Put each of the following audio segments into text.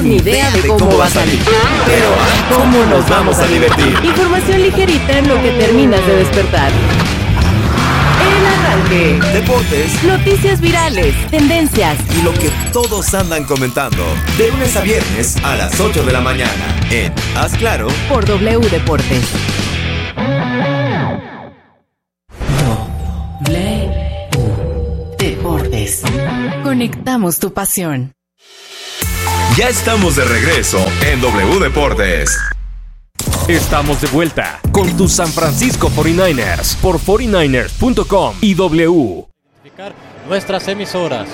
ni idea de cómo va a salir. Pero, ¿cómo nos vamos a divertir? Información ligerita en lo que terminas de despertar. El arranque. Deportes. Noticias virales, tendencias Y lo que todos andan comentando. De lunes a viernes a las 8 de la mañana. En Haz Claro. por W Deportes. W Deportes. Conectamos tu pasión. Ya estamos de regreso en W Deportes. Estamos de vuelta con tus San Francisco 49ers por 49ers.com y W. Nuestras emisoras.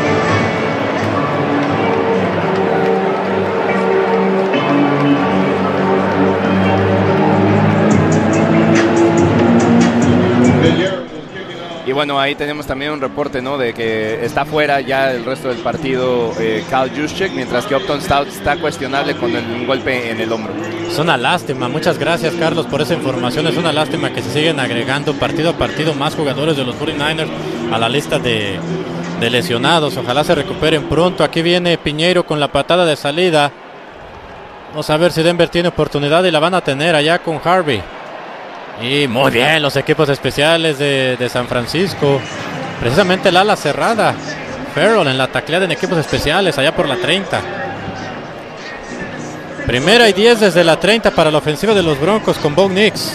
Y bueno, ahí tenemos también un reporte, ¿no?, de que está fuera ya el resto del partido Kyle Juszczyk, mientras que Upton Stout está cuestionable con un golpe en el hombro. Es una lástima, muchas gracias Carlos por esa información. Es una lástima que se siguen agregando partido a partido más jugadores de los 49ers a la lista de lesionados. Ojalá se recuperen pronto. Aquí viene Piñeiro con la patada de salida. Vamos a ver si Denver tiene oportunidad y la van a tener allá con Harvey. Y muy bien los equipos especiales de San Francisco. Precisamente el ala cerrada Farrell en la tacleada en equipos especiales allá por la 30. Primera y 10 desde la 30 para la ofensiva de los Broncos con Bo Nix.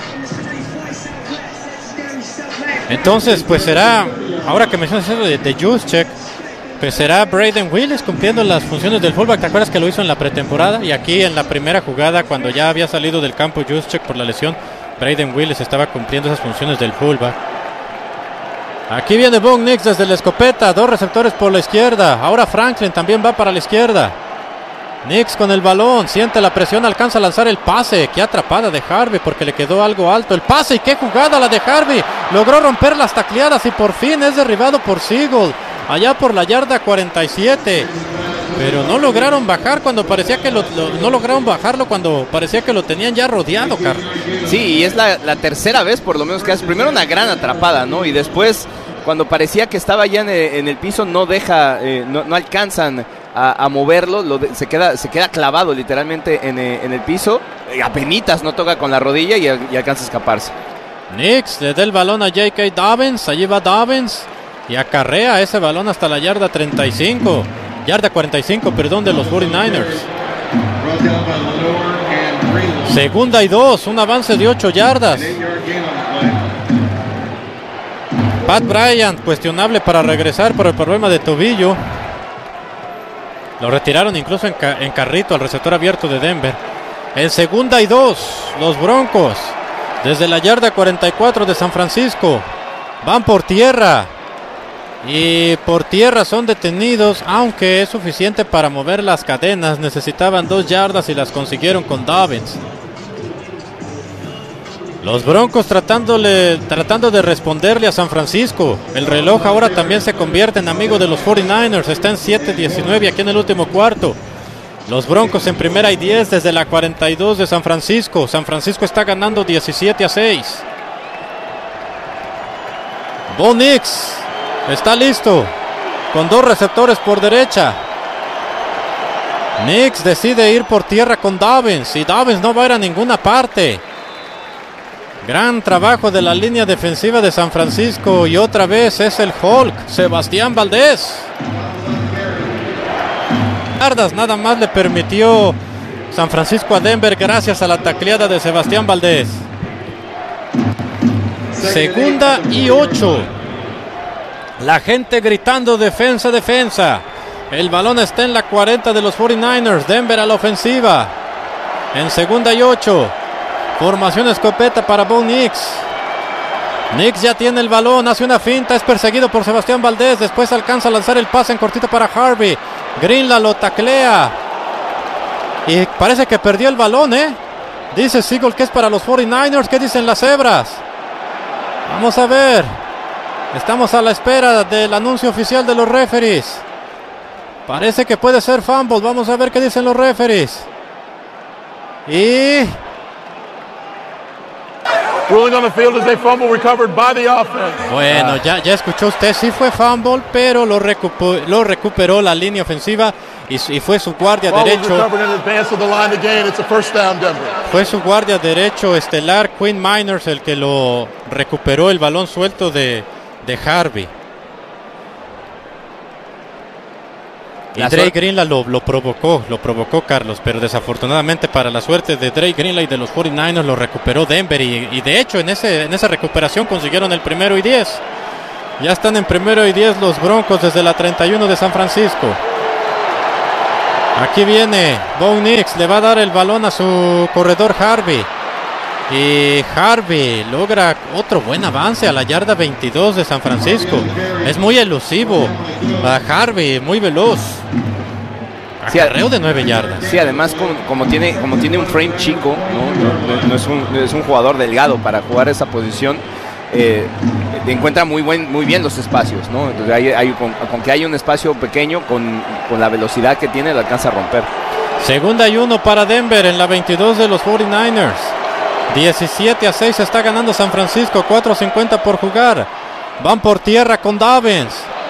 Entonces pues será, ahora que mencionas eso de Juszczyk, pues será Brayden Willis cumpliendo las funciones del fullback. ¿Te acuerdas que lo hizo en la pretemporada? Y aquí en la primera jugada, cuando ya había salido del campo Juszczyk por la lesión, Brayden Willis estaba cumpliendo esas funciones del fullback. Aquí viene Bo Nix desde la escopeta, dos receptores por la izquierda. Ahora Franklin también va para la izquierda. Nix con el balón, siente la presión, alcanza a lanzar el pase. Qué atrapada de Harvey porque le quedó algo alto el pase. Y qué jugada la de Harvey. Logró romper las tacleadas y por fin es derribado por Siegel allá por la yarda 47. Pero no lograron bajar cuando parecía que no lograron bajarlo cuando parecía que lo tenían ya rodeado, Carlos. Sí, y es la tercera vez por lo menos que hace. Primero una gran atrapada, ¿no? Y después, cuando parecía que estaba ya en el piso, no alcanzan a moverlo, se queda clavado literalmente en el piso. Apenitas no toca con la rodilla y alcanza a escaparse. Nix le da el balón a J.K. Dobbins, allí va Dobbins y acarrea ese balón hasta la yarda 35. Yarda 45, perdón, de los 49ers. Segunda y 2, un avance de 8 yardas. Pat Bryant, cuestionable para regresar por el problema de tobillo. Lo retiraron incluso en carrito al receptor abierto de Denver. En segunda y 2, los Broncos, desde la yarda 44 de San Francisco, van por tierra. Y por tierra son detenidos, aunque es suficiente para mover las cadenas. Necesitaban 2 yardas y las consiguieron con Dobbins. Los Broncos tratando de responderle a San Francisco. El reloj ahora también se convierte en amigo de los 49ers. Está en 7-19 aquí en el último cuarto. Los Broncos en primera y 10 desde la 42 de San Francisco. San Francisco está ganando 17-6. Bo Nix está listo, con 2 receptores por derecha. Nix decide ir por tierra con Dobbins, y Dobbins no va a ir a ninguna parte. Gran trabajo de la línea defensiva de San Francisco, y otra vez es el Hulk, Sebastián Valdez. Yardas nada más le permitió San Francisco a Denver gracias a la tacleada de Sebastián Valdez. Segunda y 8. La gente gritando defensa, defensa. El balón está en la 40 de los 49ers. Denver a la ofensiva. En segunda y 8. Formación escopeta para Bo Nix. Nix ya tiene el balón, hace una finta, es perseguido por Sebastián Valdez. Después alcanza a lanzar el pase en cortito para Harvey. Greenlaw lo taclea. Y parece que perdió el balón, Dice Siegel que es para los 49ers. ¿Qué dicen las cebras? Vamos a ver. Estamos a la espera del anuncio oficial de los referees. Parece que puede ser fumble. Vamos a ver qué dicen los referees. Y Ruling on the field is a fumble recovered by the offense. Bueno, ya escuchó usted, sí fue fumble, pero lo recuperó la línea ofensiva y fue su guardia derecho. Fue su guardia derecho estelar, Quinn Miners, el que lo recuperó el balón suelto de Harvey. Y Dre Greenlaw lo provocó Carlos, pero desafortunadamente para la suerte de Dre Greenlaw y de los 49ers lo recuperó Denver y de hecho en esa recuperación consiguieron el 1st y 10. Ya están en 1st y 10 los Broncos desde la 31 de San Francisco. Aquí viene Bo Nix, le va a dar el balón a su corredor Harvey. Y Harvey logra otro buen avance a la yarda 22 de San Francisco. Es muy elusivo. Harvey, muy veloz. Acarreo de 9 yardas. Sí, además como tiene un frame chico, no es un jugador delgado para jugar esa posición. Encuentra muy bien los espacios, ¿no? Entonces con que haya un espacio pequeño, con la velocidad que tiene, lo alcanza a romper. 2nd y 1 para Denver en la 22 de los 49ers. 17-6 está ganando San Francisco, 4:50 por jugar. Van por tierra con Dobbins.